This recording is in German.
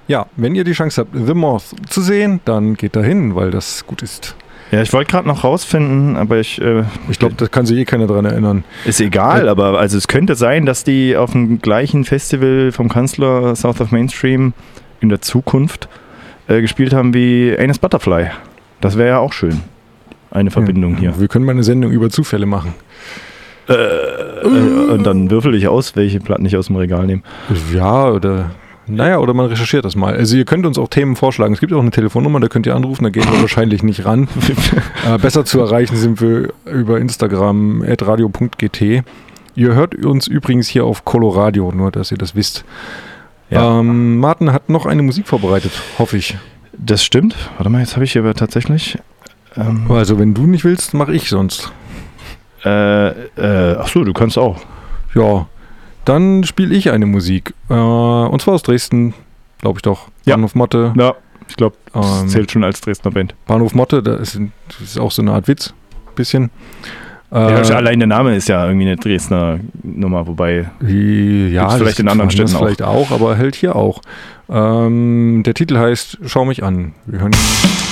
Ja, wenn ihr die Chance habt, The Moth zu sehen, dann geht da hin, weil das gut ist. Ja, ich wollte gerade noch rausfinden, aber ich glaube, da kann sich eh keiner dran erinnern. Ist egal, aber also es könnte sein, dass die auf dem gleichen Festival vom Kanzler South of Mainstream in der Zukunft gespielt haben wie Anus Butterfly. Das wäre ja auch schön. Eine Verbindung hier. Wir können mal eine Sendung über Zufälle machen. Und dann würfel ich aus, welche Platten ich aus dem Regal nehme. Ja, oder man recherchiert das mal. Also ihr könnt uns auch Themen vorschlagen. Es gibt auch eine Telefonnummer, da könnt ihr anrufen, da gehen wir wahrscheinlich nicht ran. Besser zu erreichen sind wir über Instagram @radio.gt. Ihr hört uns übrigens hier auf Coloradio, nur dass ihr das wisst. Ja. Martin hat noch eine Musik vorbereitet, hoffe ich. Das stimmt. Warte mal, jetzt habe ich aber tatsächlich... Also wenn du nicht willst, mache ich sonst. Achso, du kannst auch. Ja, dann spiele ich eine Musik. Und zwar aus Dresden, glaube ich doch. Ja. Bahnhof Motte. Ja, ich glaube, das zählt schon als Dresdner Band. Bahnhof Motte, das ist auch so eine Art Witz, bisschen. Allein der Name ist ja irgendwie eine Dresdner Nummer, wobei vielleicht in anderen Städten auch. Vielleicht auch, aber hält hier auch. Der Titel heißt Schau mich an. Wir hören